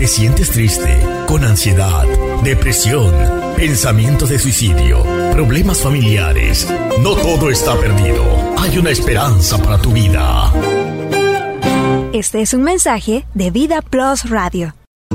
sientes triste, con ansiedad, depresión, pensamientos de suicidio, problemas familiares, no todo está perdido. Hay una esperanza para tu vida. Este es un mensaje de Vida Plus Radio.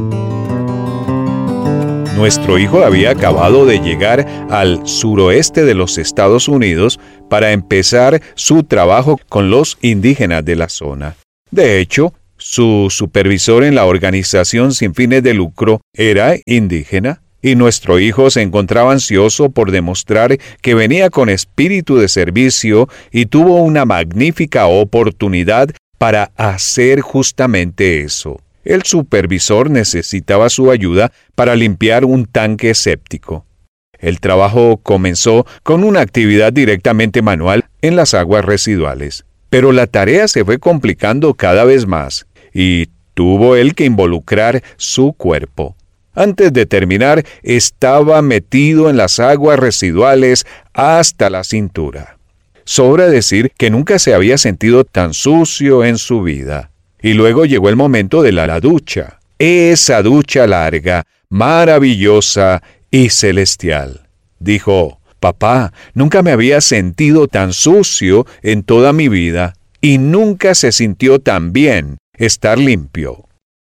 Nuestro hijo había acabado de llegar al suroeste de los Estados Unidos para empezar su trabajo con los indígenas de la zona. De hecho, su supervisor en la organización sin fines de lucro era indígena, y nuestro hijo se encontraba ansioso por demostrar que venía con espíritu de servicio y tuvo una magnífica oportunidad para hacer justamente eso. El supervisor necesitaba su ayuda para limpiar un tanque séptico. El trabajo comenzó con una actividad directamente manual en las aguas residuales, pero la tarea se fue complicando cada vez más y tuvo él que involucrar su cuerpo. Antes de terminar, estaba metido en las aguas residuales hasta la cintura. Sobra decir que nunca se había sentido tan sucio en su vida. Y luego llegó el momento de la ducha. Esa ducha larga, maravillosa y celestial. Dijo: papá, nunca me había sentido tan sucio en toda mi vida y nunca se sintió tan bien estar limpio.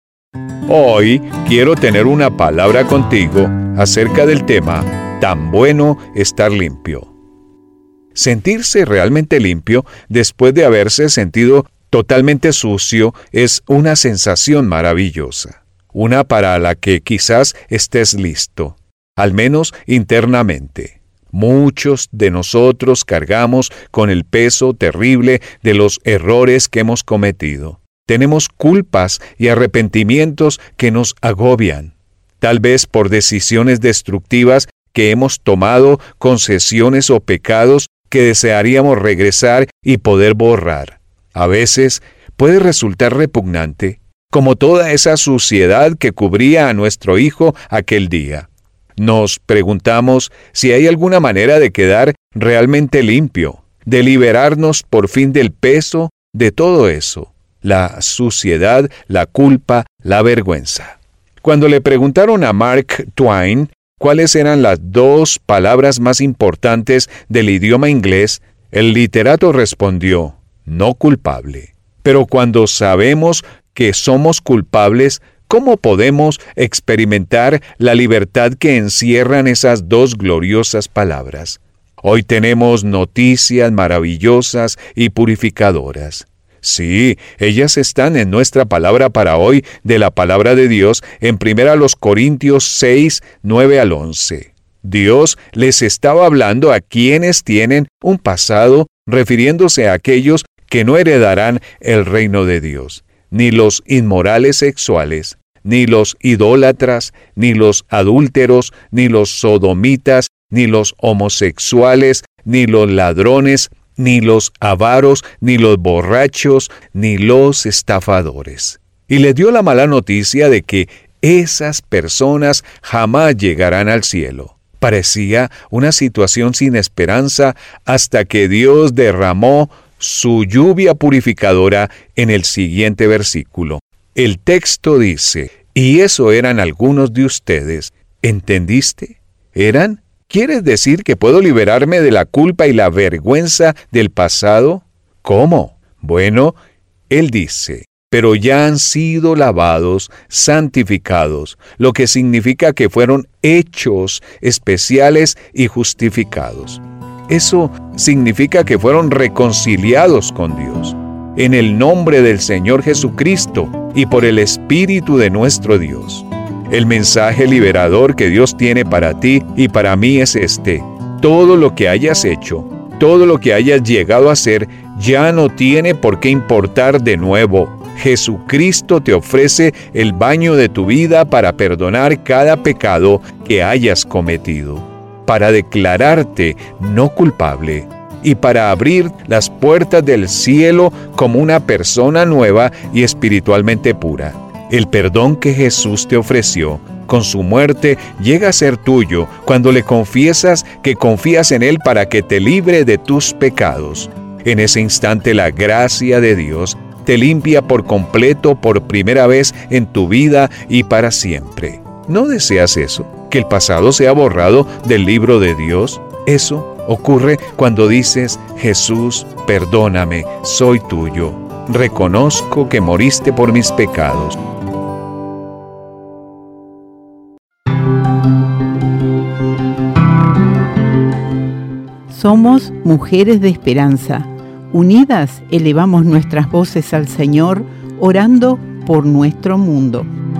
Hoy quiero tener una palabra contigo acerca del tema tan bueno estar limpio. Sentirse realmente limpio después de haberse sentido totalmente sucio es una sensación maravillosa, una para la que quizás estés listo, al menos internamente. Muchos de nosotros cargamos con el peso terrible de los errores que hemos cometido. Tenemos culpas y arrepentimientos que nos agobian, tal vez por decisiones destructivas que hemos tomado, concesiones o pecados que desearíamos regresar y poder borrar. A veces puede resultar repugnante, como toda esa suciedad que cubría a nuestro hijo aquel día. Nos preguntamos si hay alguna manera de quedar realmente limpio, de liberarnos por fin del peso de todo eso, la suciedad, la culpa, la vergüenza. Cuando le preguntaron a Mark Twain cuáles eran las 2 palabras más importantes del idioma inglés, el literato respondió: no culpable. Pero cuando sabemos que somos culpables, ¿cómo podemos experimentar la libertad que encierran esas 2 gloriosas palabras? Hoy tenemos noticias maravillosas y purificadoras. Sí, ellas están en nuestra palabra para hoy de la palabra de Dios en 1 Corintios 6, 9 al 11. Dios les estaba hablando a quienes tienen un pasado, refiriéndose a aquellos que no heredarán el reino de Dios, ni los inmorales sexuales, ni los idólatras, ni los adúlteros, ni los sodomitas, ni los homosexuales, ni los ladrones, ni los avaros, ni los borrachos, ni los estafadores. Y le dio la mala noticia de que esas personas jamás llegarán al cielo. Parecía una situación sin esperanza hasta que Dios derramó su lluvia purificadora en el siguiente versículo. El texto dice: y eso eran algunos de ustedes. ¿Entendiste? ¿Eran? ¿Quieres decir que puedo liberarme de la culpa y la vergüenza del pasado? ¿Cómo? Bueno, él dice: pero ya han sido lavados, santificados, lo que significa que fueron hechos especiales y justificados. Eso significa que fueron reconciliados con Dios, en el nombre del Señor Jesucristo y por el Espíritu de nuestro Dios. El mensaje liberador que Dios tiene para ti y para mí es este: todo lo que hayas hecho, todo lo que hayas llegado a hacer, ya no tiene por qué importar de nuevo. Jesucristo te ofrece el baño de tu vida para perdonar cada pecado que hayas cometido, para declararte no culpable y para abrir las puertas del cielo como una persona nueva y espiritualmente pura. El perdón que Jesús te ofreció con su muerte llega a ser tuyo cuando le confiesas que confías en Él para que te libre de tus pecados. En ese instante la gracia de Dios te limpia por completo por primera vez en tu vida y para siempre. ¿No deseas eso? ¿Que el pasado sea borrado del libro de Dios? Eso ocurre cuando dices: Jesús, perdóname, soy tuyo. Reconozco que moriste por mis pecados. Somos mujeres de esperanza. Unidas elevamos nuestras voces al Señor, orando por nuestro mundo.